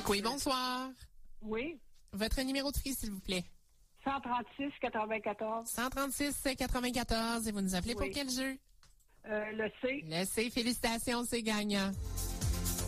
Oui, bonsoir. Oui. Votre numéro de fille, s'il vous plaît. 136-94. 136-94. Et vous nous appelez pour quel jeu? Le C. Le C. Félicitations, c'est gagnant.